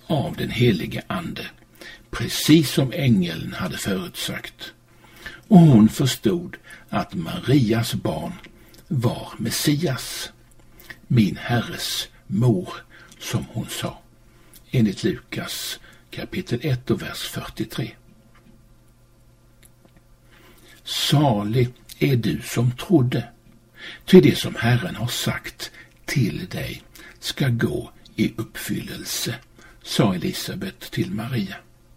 av den helige ande, precis som ängeln hade förutsagt. Och hon förstod att Marias barn var Messias, min Herres mor, som hon sa, enligt Lukas kapitel 1 och vers 43. Salig är du som trodde, ty det som Herren har sagt till dig ska gå i uppfyllelse, sa Elisabet till Maria.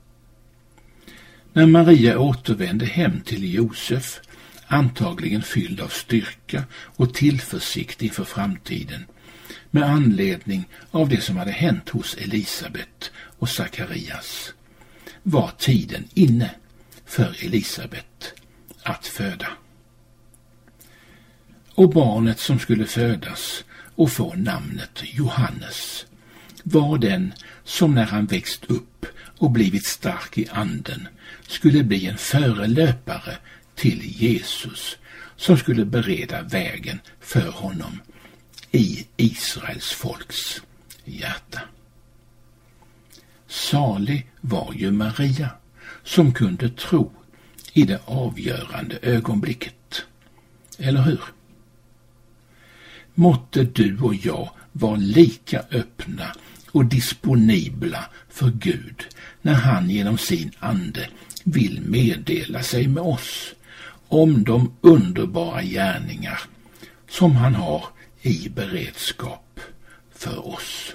När Maria återvände hem till Josef, antagligen fylld av styrka och tillförsikt inför framtiden, med anledning av det som hade hänt hos Elisabet och Sakarias, var tiden inne för Elisabet att föda. Och barnet som skulle födas och få namnet Johannes var den som när han växt upp och blivit stark i anden skulle bli en förelöpare till Jesus, som skulle bereda vägen för honom i Israels folks hjärta. Salig var ju Maria, som kunde tro i det avgörande ögonblicket. Eller hur? Måtte du och jag vara lika öppna och disponibla för Gud när han genom sin ande vill meddela sig med oss om de underbara gärningar som han har i beredskap för oss.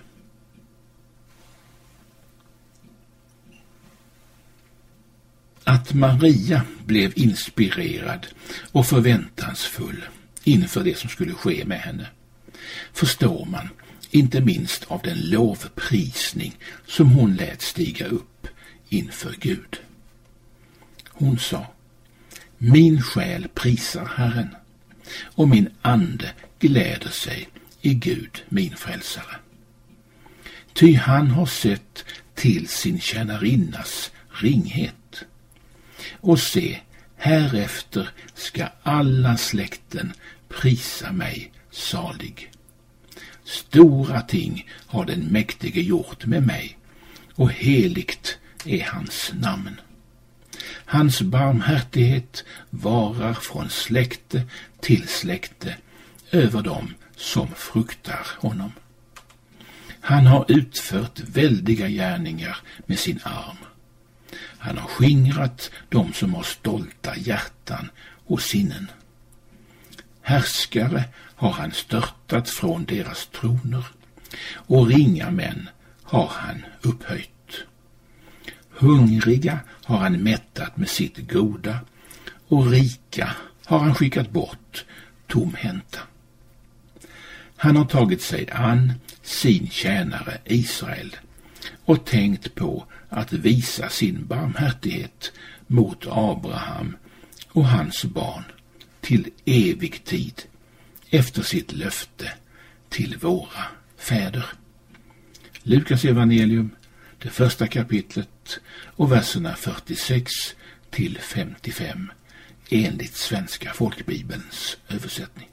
Att Maria blev inspirerad och förväntansfull inför det som skulle ske med henne förstår man inte minst av den lovprisning som hon lät stiga upp inför Gud. Hon sa: min själ prisar Herren, och min ande gläder sig i Gud min frälsare. Ty han har sett till sin tjänarinnas ringhet. Och se, härefter ska alla släkten prisa mig salig. Stora ting har den mäktige gjort med mig, och heligt är hans namn. Hans barmhärtighet varar från släkte till släkte över dem som fruktar honom. Han har utfört väldiga gärningar med sin arm. Han har skingrat dem som har stolta hjärtan och sinnen. Härskare har han störtat från deras troner, och ringa män har han upphöjt. Hungriga har han mättat med sitt goda, och rika har han skickat bort tomhänta. Han har tagit sig an sin tjänare Israel och tänkt på att visa sin barmhärtighet mot Abraham och hans barn till evig tid efter sitt löfte till våra fäder. Lukas evangelium, det första kapitlet och verserna 46 till 55 enligt Svenska folkbibelns översättning.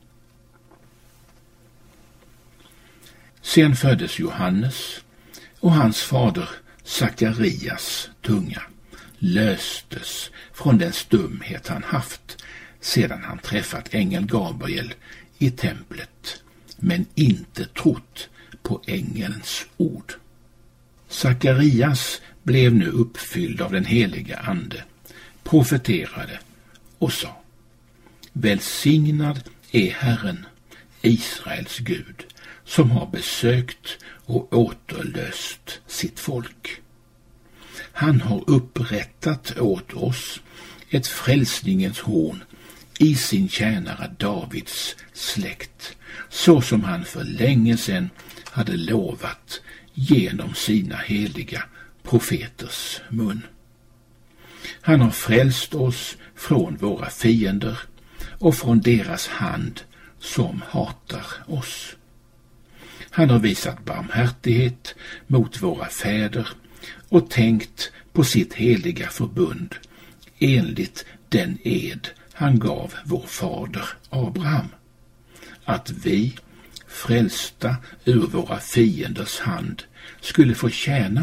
Sen föddes Johannes, och hans fader Sakarias tunga löstes från den stumhet han haft sedan han träffat ängeln Gabriel i templet, men inte trott på ängelns ord. Sakarias blev nu uppfylld av den heliga ande, profeterade och sa: välsignad är Herren, Israels Gud, som har besökt och återlöst sitt folk. Han har upprättat åt oss ett frälsningens horn i sin tjänare Davids släkt, så som han för länge sedan hade lovat genom sina heliga profeters mun. Han har frälst oss från våra fiender och från deras hand som hatar oss. Han har visat barmhärtighet mot våra fäder och tänkt på sitt heliga förbund enligt den ed han gav vår fader Abraham, att vi, frälsta ur våra fienders hand, skulle få tjäna